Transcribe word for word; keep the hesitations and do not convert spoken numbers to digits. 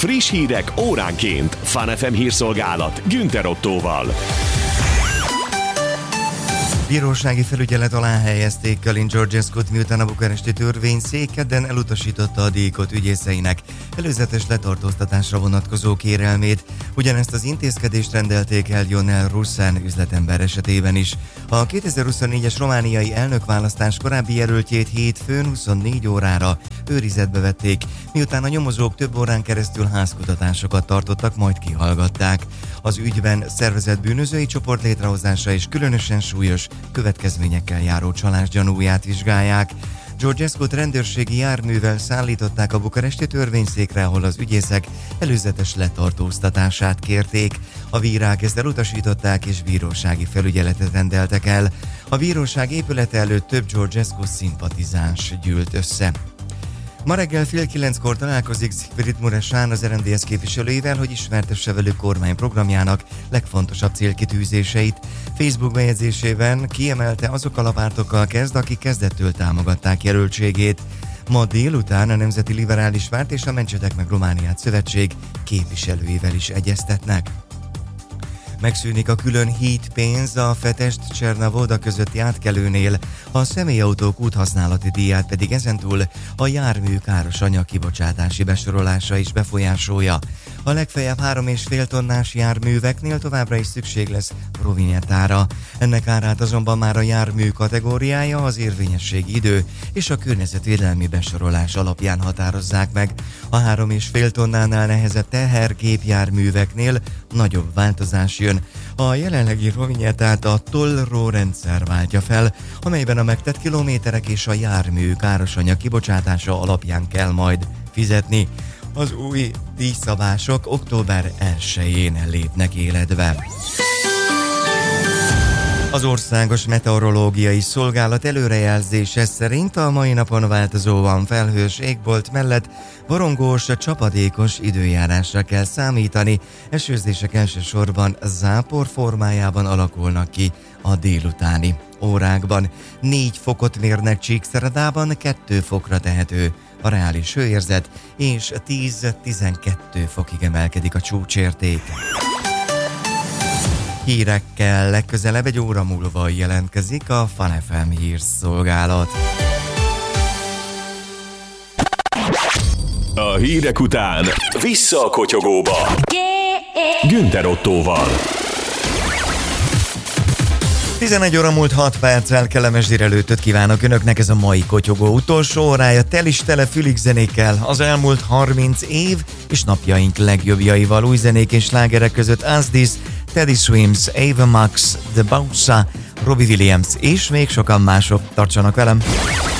Friss hírek óránként. Fun ef em hírszolgálat Günther Ottóval. Bírósági felügyelet alá helyezték Kalin Georgescut, miután a bukaresti törvényszék kedden elutasította a díjkot ügyészeinek előzetes letartóztatásra vonatkozó kérelmét. Ugyanezt az intézkedést rendelték el Ionel Russen üzletember esetében is. A kétezer-huszonnégyes romániai elnökválasztás korábbi jelöltjét hétfőn huszonnégy órára őrizetbe vették, miután a nyomozók több órán keresztül házkutatásokat tartottak, majd kihallgatták. Az ügyben szervezett bűnözői csoport létrehozása és különösen súlyos következményekkel járó csalás gyanúját vizsgálják. Georgescut rendőrségi járművel szállították a bukaresti törvényszékre, ahol az ügyészek előzetes letartóztatását kérték. A bírák ezt elutasították és bírósági felügyeletet rendeltek el. A bíróság épülete előtt több Georgescu szimpatizáns gyűlt össze. Ma reggel fél kilenckor találkozik Siegfried Mureșan az er en dé es képviselőivel, hogy ismertesse velük kormányprogramjának legfontosabb célkitűzéseit. Facebook bejegyzésében kiemelte, azokkal a pártokkal kezd, akik kezdettől támogatták jelöltségét. Ma délután a Nemzeti Liberális Párt és a Mentsetek meg Romániát szövetség képviselőivel is egyeztetnek. Megszűnik a külön hídpénz a Fetest-Csernavoda közötti átkelőnél, a személyautók úthasználati díját pedig ezentúl a jármű káros anyag kibocsátási besorolása is befolyásolja. A legfeljebb három és fél tonnás járműveknél továbbra is szükség lesz rovinettára. Ennek árát azonban már a jármű kategóriája, az érvényességi idő és a környezetvédelmi besorolás alapján határozzák meg. A három és fél tonnánál nehezebb tehergépjárműveknél nagyobb változás jön. A jelenlegi rovinettát a tollró rendszer váltja fel, amelyben a megtett kilométerek és a jármű károsanyag kibocsátása alapján kell majd fizetni. Az új díjszabások október elsején lépnek életbe. Az Országos Meteorológiai Szolgálat előrejelzése szerint a mai napon változóan felhős égbolt mellett borongós, csapadékos időjárásra kell számítani. Esőzések elsősorban zápor formájában alakulnak ki a délutáni órákban. négy fokot mérnek Csíkszeredában, kettő fokra tehető a reális hőérzet, és tíz-tizenkettő fokig emelkedik a csúcsérték. Hírekkel legközelebb egy óra múlva jelentkezik a Fun ef em hírszolgálat. A hírek után vissza a kotyogóba. Günther Ottóval. tizenegy óra múlt hat perccel, kellemes délelőttöt kívánok Önöknek, ez a mai kotyogó utolsó órája, tel is tele fülig zenékkel, az elmúlt harminc év és napjaink legjobbjaival, új zenék és slágerek között As This, Teddy Swims, Ava Max, The Bossa, Robbie Williams és még sokan mások. Tartsanak velem!